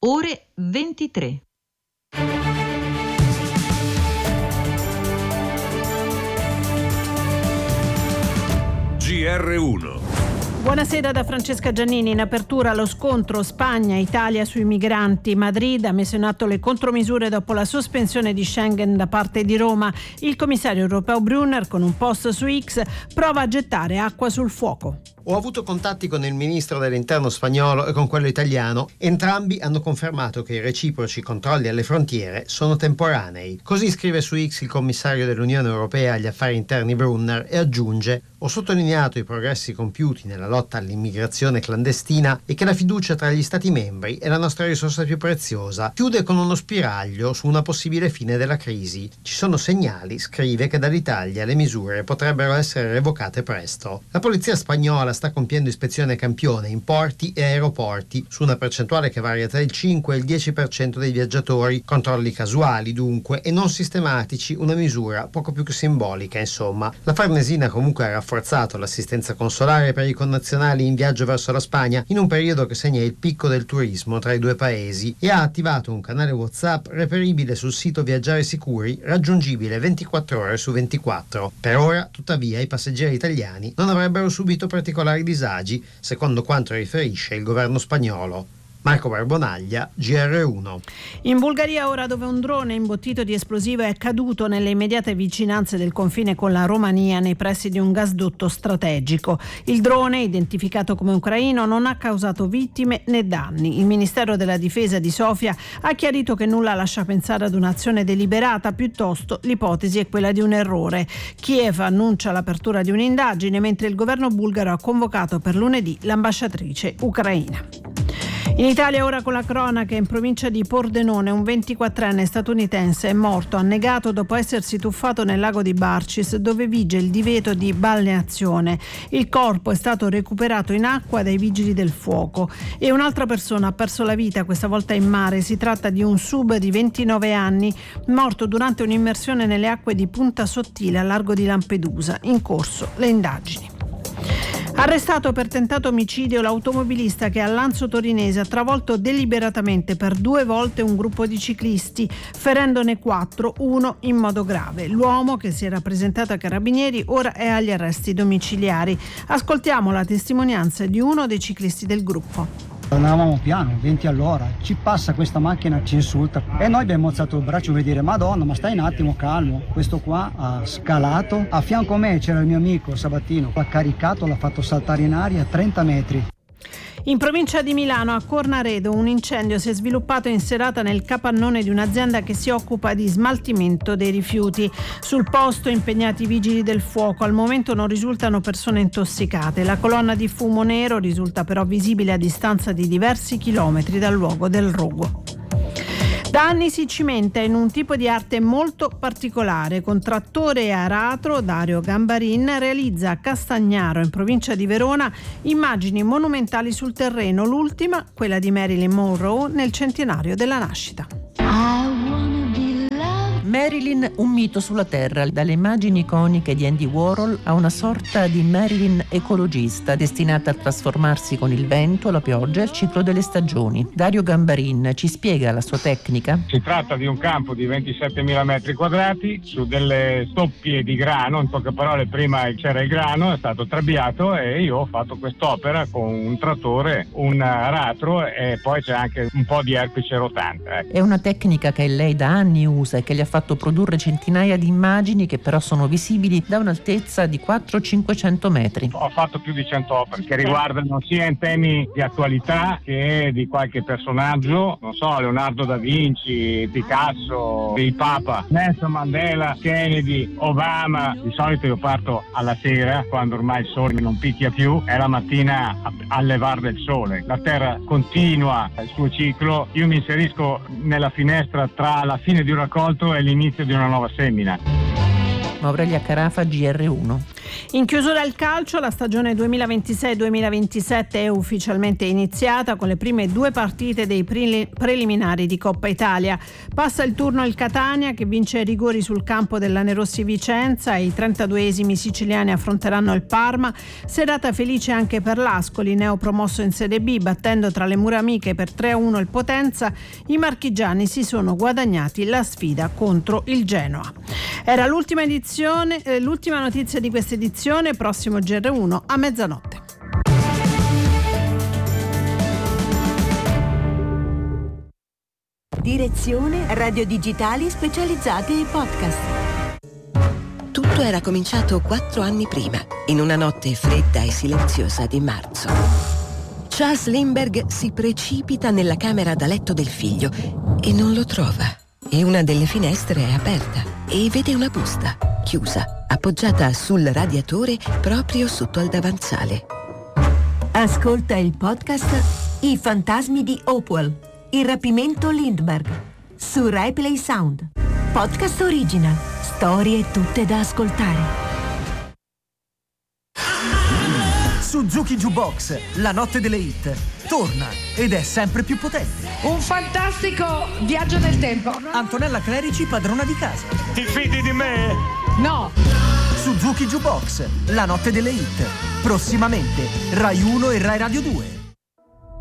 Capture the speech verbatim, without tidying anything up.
ore ventitré. G R uno. Buonasera da Francesca Giannini. In apertura lo scontro Spagna-Italia sui migranti. Madrid ha messo in atto le contromisure dopo la sospensione di Schengen da parte di Roma. Il commissario europeo Brunner, con un post su X, prova a gettare acqua sul fuoco. Ho avuto contatti con il ministro dell'interno spagnolo e con quello italiano. Entrambi hanno confermato che i reciproci controlli alle frontiere sono temporanei. Così scrive su X il commissario dell'Unione Europea agli affari interni Brunner e aggiunge: ho sottolineato i progressi compiuti nella lotta all'immigrazione clandestina e che la fiducia tra gli Stati membri è la nostra risorsa più preziosa. Chiude con uno spiraglio su una possibile fine della crisi. Ci sono segnali, scrive, che dall'Italia le misure potrebbero essere revocate presto. La polizia spagnola sta compiendo ispezioni a campione in porti e aeroporti su una percentuale che varia tra il cinque e il dieci per cento dei viaggiatori. Controlli casuali dunque e non sistematici, una misura poco più che simbolica insomma. La Farnesina comunque ha rafforzato l'assistenza consolare per i connazionali in viaggio verso la Spagna in un periodo che segna il picco del turismo tra i due paesi e ha attivato un canale WhatsApp reperibile sul sito Viaggiare Sicuri, raggiungibile ventiquattro ore su ventiquattro. Per ora tuttavia i passeggeri italiani non avrebbero subito particolari disagi, secondo quanto riferisce il governo spagnolo. Marco Barbonaglia, G R uno. In Bulgaria ora, dove un drone imbottito di esplosivo è caduto nelle immediate vicinanze del confine con la Romania nei pressi di un gasdotto strategico. Il drone, identificato come ucraino, non ha causato vittime né danni. Il Ministero della Difesa di Sofia ha chiarito che nulla lascia pensare ad un'azione deliberata, piuttosto l'ipotesi è quella di un errore. Kiev annuncia l'apertura di un'indagine, mentre il governo bulgaro ha convocato per lunedì l'ambasciatrice ucraina. In Italia ora con la cronaca, in provincia di Pordenone un ventiquattrenne statunitense è morto annegato dopo essersi tuffato nel lago di Barcis, dove vige il divieto di balneazione. Il corpo è stato recuperato in acqua dai vigili del fuoco e un'altra persona ha perso la vita, questa volta in mare. Si tratta di un sub di ventinove anni morto durante un'immersione nelle acque di Punta Sottile a largo di Lampedusa. In corso le indagini. Arrestato per tentato omicidio l'automobilista che a Lanzo Torinese ha travolto deliberatamente per due volte un gruppo di ciclisti, ferendone quattro, uno in modo grave. L'uomo, che si era presentato ai carabinieri, ora è agli arresti domiciliari. Ascoltiamo la testimonianza di uno dei ciclisti del gruppo. Andavamo piano, venti all'ora, ci passa questa macchina, ci insulta e noi abbiamo alzato il braccio per dire: Madonna, ma stai un attimo calmo. Questo qua ha scalato, a fianco a me c'era il mio amico Sabattino, l'ha caricato, l'ha fatto saltare in aria a trenta metri. In provincia di Milano, a Cornaredo, un incendio si è sviluppato in serata nel capannone di un'azienda che si occupa di smaltimento dei rifiuti. Sul posto impegnati i vigili del fuoco. Al momento non risultano persone intossicate. La colonna di fumo nero risulta però visibile a distanza di diversi chilometri dal luogo del rogo. Da anni si cimenta in un tipo di arte molto particolare. Con trattore e aratro, Dario Gambarin realizza a Castagnaro, in provincia di Verona, immagini monumentali sul terreno. L'ultima, quella di Marilyn Monroe, nel centenario della nascita. Marilyn, un mito sulla Terra, dalle immagini iconiche di Andy Warhol a una sorta di Marilyn ecologista destinata a trasformarsi con il vento, la pioggia e il ciclo delle stagioni. Dario Gambarin ci spiega la sua tecnica. Si tratta di un campo di ventisettemila metri quadrati su delle stoppie di grano, in poche parole prima c'era il grano, è stato trabiato e io ho fatto quest'opera con un trattore, un aratro e poi c'è anche un po' di erpice rotante. Ecco. È una tecnica che lei da anni usa e che gli ha fatto produrre centinaia di immagini che però sono visibili da un'altezza di quattrocento cinquecento metri. Ho fatto più di cento opere che riguardano sia in temi di attualità che di qualche personaggio, non so, Leonardo da Vinci, Picasso, il Papa, Nelson Mandela, Kennedy, Obama. Di solito io parto alla sera, quando ormai il sole non picchia più, è la mattina al levar del sole. La Terra continua il suo ciclo, io mi inserisco nella finestra tra la fine di un raccolto e l'inizio di una nuova semina. Aurelia Carafa, G R uno. In chiusura al calcio, la stagione duemilaventisei duemilaventisette è ufficialmente iniziata con le prime due partite dei pre- preliminari di Coppa Italia. Passa il turno il Catania, che vince ai rigori sul campo della Nerossi Vicenza, e i trentaduesimi siciliani affronteranno il Parma. Serata felice anche per l'Ascoli, neopromosso in Serie B, battendo tra le mura amiche per tre a uno il Potenza. I marchigiani si sono guadagnati la sfida contro il Genoa. Era l'ultima edizione, eh, l'ultima notizia di questa edizione. Prossimo G R uno a mezzanotte. Direzione Radio Digitali specializzati in podcast. Tutto era cominciato quattro anni prima, in una notte fredda e silenziosa di marzo. Charles Lindbergh si precipita nella camera da letto del figlio e non lo trova. E una delle finestre è aperta e vede una busta, chiusa, appoggiata sul radiatore proprio sotto al davanzale. Ascolta il podcast I fantasmi di Hopewell, il rapimento Lindbergh, su Rai Play Sound. Podcast original, storie tutte da ascoltare. Suzuki Jukebox, la notte delle hit, torna ed è sempre più potente. Un fantastico viaggio nel tempo. Antonella Clerici, padrona di casa. Ti fidi di me? No. Suzuki Jukebox, la notte delle hit, prossimamente Rai uno e Rai Radio due.